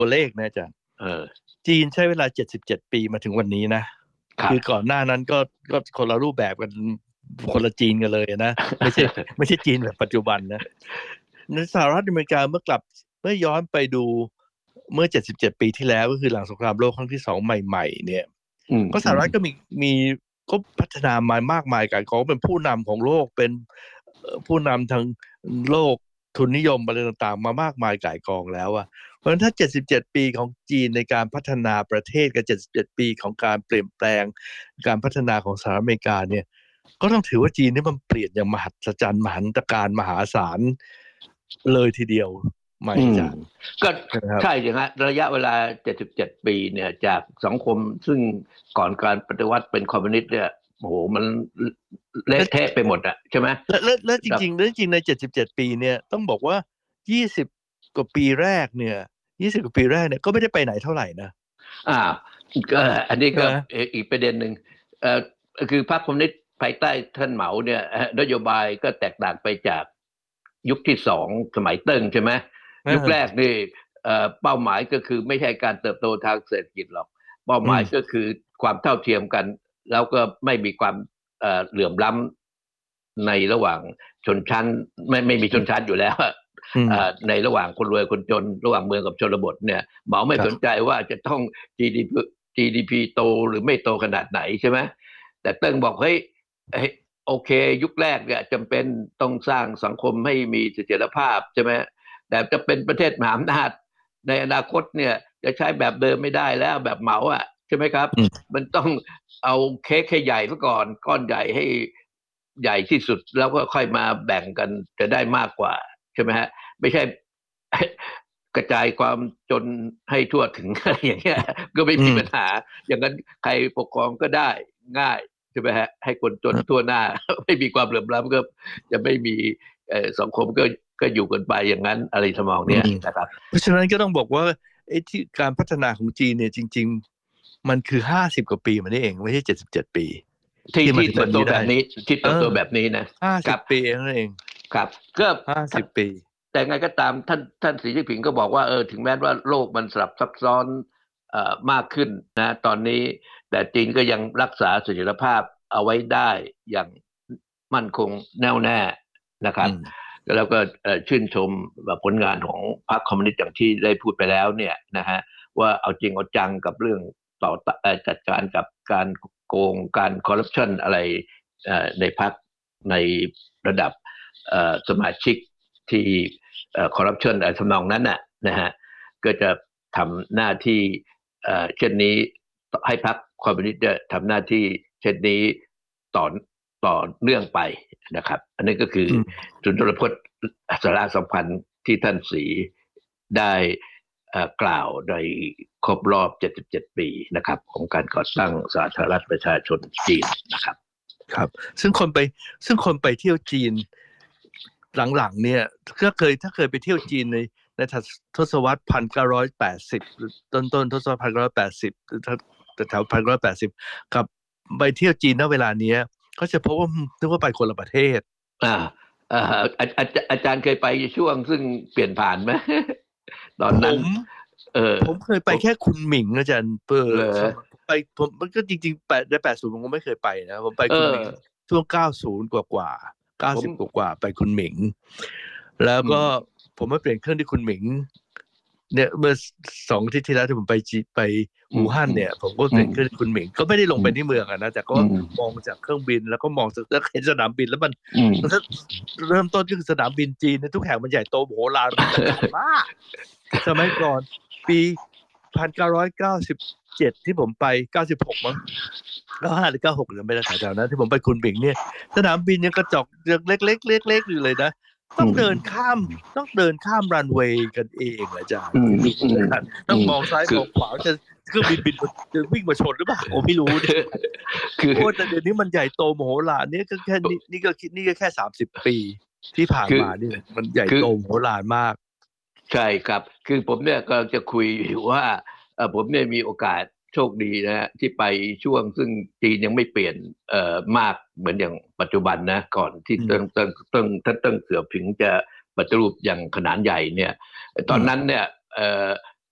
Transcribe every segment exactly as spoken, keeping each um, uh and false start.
ตัวเลขนะอาจารย์เออจีนใช้เวลาเจ็ดสิบเจ็ดปีมาถึงวันนี้นะครับคือก่อนหน้านั้นก็ก็คนละรูปแบบกันคนละจีนกันเลยนะไม่ใช่ไม่ใช่จีนแบบปัจจุบันนะในสหรัฐอเมริกาเมื่อกลับเมื่อย้อนไปดูเมื่อเจ็ดสิบเจ็ดปีที่แล้วก็คือหลังสงครามโลกครั้งที่สองใหม่ๆเนี่ยอืมก็สหรัฐก็มีมีก็พัฒนามามากมายกันของเป็นผู้นำของโลกเป็นเอ่อผู้นำทางโลกทุนนิยมอะไรต่างๆมามากมายก่ายกองแล้วอะ เพราะฉะนั้นถ้า เจ็ดสิบเจ็ด ปีของจีนในการพัฒนาประเทศกับ เจ็ดสิบเจ็ด ปีของการเปลี่ยนแปลงการพัฒนาของสหรัฐอเมริกาเนี่ยก็ต้องถือว่าจีนนี่มันเปลี่ยนอย่างมหัศจรรย์มหันตการมหาศาลเลยทีเดียวไหมอืมอาจารย์ก็นะครับใช่อย่างฮะระยะเวลาเจ็ดสิบเจ็ดปีเนี่ยจากสังคมซึ่งก่อนการปฏิวัติเป็นคอมมิวนิสต์เนี่ยโอ้โหมันเละและเทะไปหมดอะใช่ไหมและและและจแบบริงๆและจริงๆใน เจ็ดสิบเจ็ด ปีเนี่ยต้องบอกว่า ยี่สิบ กว่าปีแรกเนี่ยยี่สิบ กว่าปีแรกเนี่ยก็ไม่ได้ไปไหนเท่าไหร่นะอ่าก็อันนี้ก็ใช่ไหมอีกประเด็นหนึ่งเอ่อคือพรรคคอมมิวนิสต์ภายใต้ท่านเหมาเนี่ยนโยบายก็แตกต่างไปจากยุคที่สองสมัยเติ้งใช่ไหมยุคแรกอ่านี่เอ่อเป้าหมายก็คือไม่ใช่การเติบโตทางเศรษฐกิจหรอกเป้าหมายก็อืมคือความเท่าเทียมกันแล้วก็ไม่มีความเอ่อเหลื่อมล้ำในระหว่างชนชั้นไม่ไม่มีชนชั้นอยู่แล้วอืมในระหว่างคนรวยคนจนระหว่างเมืองกับชนบทเนี่ยเหมาไม่สนใจครับว่าจะต้อง จี ดี พี จี ดี พี โตหรือไม่โตขนาดไหนใช่ไหมแต่เติ้งบอกเฮ้ยโอเคยุคแรกเนี่ยจำเป็นต้องสร้างสังคมให้มีเสถียรภาพใช่ไหมแต่จะเป็นประเทศมหาอำนาจในอนาคตเนี่ยจะใช้แบบเดิมไม่ได้แล้วแบบเหมาอ่ะใช่ไหมครับอืมมันต้องเอาเค้กให้ใหญ่ซะก่อนก้อนใหญ่ให้ใหญ่ที่สุดแล้วก็ค่อยมาแบ่งกันจะได้มากกว่าใช่ไหมฮะไม่ใช่กระจายความจนให้ทั่วถึงอะไรอย่างเงี้ยก็ไม่อืมมีปัญหาอย่างนั้นใครปกครองก็ได้ง่ายใช่ไหมฮะให้คนจนทั่วหน้าไม่มีความเหลื่อมล้ำก็จะไม่มีสังคมก็ก็อยู่กันไปอย่างนั้นอะไรทำนองเนี้ยอืมนะครับเพราะฉะนั้นก็ต้องบอกว่าไอ้ที่การพัฒนาของจีนเนี่ยจริงๆมันคือห้าสิบกว่าปีมานี่เองไม่ใช่เจ็ดสิบเจ็ดปีที่ที่มาที่เติบโตถึงวันนี้ได้แบบนี้ที่เออเติบโตแบบนี้นะห้าครับสิบปีนั่นเองครับก็ห้าสิบปีแต่ไงก็ตามท่านท่านสีจิ้นผิงก็บอกว่าเออถึงแม้ว่าโลกมันสลับซับซ้อนเอ่อมากขึ้นนะตอนนี้แต่จีนก็ยังรักษาเสถียรภาพเอาไว้ได้อย่างมั่นคงแน่วแน่นะครับอืมแล้วก็ชื่นชมแบบผลงานของพรรคคอมมิวนิสต์อย่างที่ได้พูดไปแล้วเนี่ยนะฮะว่าเอาจริงเอาจังกับเรื่องต่อจัดการกับการโกงการคอร์รัปชันอะไรในพรรคในระดับสมาชิกที่คอร์รัปชันอะไรทำนองนั้นน่ะนะฮะก็จะทำหน้าที่เช่นนี้ให้พรรคคอมมิวนิสต์ทำหน้าที่เช่นนี้ต่อต่อเนื่องไปนะครับอันนี้ก็คืออืมสุนทรพจน์สาระสำคัญที่ท่านศรีได้กล่าวในครบรอบเจ็ดสิบเจ็ดปีนะครับของการก่อตั้งสาธารณรัฐประชาชนจีนนะครับครับซึ่งคนไปซึ่งคนไปเที่ยวจีนหลังๆเนี่ยถ้าเคยถ้าเคยไปเที่ยวจีนในในทศวรรษพันเก้าร้อยแปดสิบต้นต้นทศวรรษพันเก้าร้อยแปดสิบแต่แถวพันเก้าร้อยแปดสิบกับไปเที่ยวจีนณเวลาเนี้ยก็จะพบว่านึกว่าไปคนละประเทศอ่าอ่าอาอาอาจารย์เคยไปช่วงซึ่งเปลี่ยนผ่านไหมตอนนั้นผมเออผมเคยไปผมแค่คุณหมิงอาจารย์เปอร์เหรอสมัยผมไปผมมันก็จริงๆแปดในแปดศูนย์ผมก็ไม่เคยไปนะผมไปเอคุณหมิงอช่วงเก้าศูนย์กว่ากว่าเก้าผมสิบกว่ากว่าไปคุณหมิงแล้วก็อืมผมมาเปลี่ยนเครื่องที่คุณหมิงเนี่ยเมื่อสองอาทิตย์ที่แล้วที่ผมไปจีไปอืมอู่ฮั่นอืมเนี่ยผมก็เปอืมลี่ยนเครื่องที่คุณหมิงก็ไม่ได้ลงอืมไปที่เมืองอะนะแต่ก็อืมมองจากเครื่องบินแล้วก็มองจากแล้วเห็นสนามบินแล้วมันอืมถ้าเริ่มต้นก็คือสนามบินจีนเนยทุกแห่งมันใหญ่โตมโหฬารมันตระการมากสมัยก่อน ปีพันเก้าร้อยเก้าสิบเจ็ดที่ผมไปเก้าสิบหกมั้งเก้าห้าหรือเก้าหกหรือไม่ได้แถวๆนั้นที่ผมไปคุนหมิงเนี่ยสนามบินยังกระจกยังเล็กๆเล็กๆอยู่เลยนะต้องเดินข้ามต้องเดินข้ามรันเวย์กันเองอาจารย์อืมคิดดูอืมแล้วกันต้อืมองมองซ้ายคือมองขวาจะเครื่องบินบินจะวิ่งมาชนหรือเปล่าโอ้ไม่รู้เนี่ยคือโอ้แต่เดี๋ยวนี้มันใหญ่โตมโหฬารเนี่ยก็แค่นี่นี่ก็คิดนี่ก็แค่สามสิบปีที่ผ่านคือมานี่มันใหญ่คือโตมโหฬารมากใช่ครับคือผมเนี่ยก็จะคุยอยู่ว่าเออผมเนี่ยมีโอกาสโชคดีนะฮะที่ไปช่วงซึ่งจีนยังไม่เปลี่ยนเอ่อมากเหมือนอย่างปัจจุบันนะก่อนที่อืมเติ้งเติ้งเติ้งท่านเติ้งเกือบถึงจะปฏิรูปอย่างขนาดใหญ่เนี่ยตอืมอนนั้นเนี่ยเอ่อ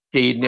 จีนเนี่ย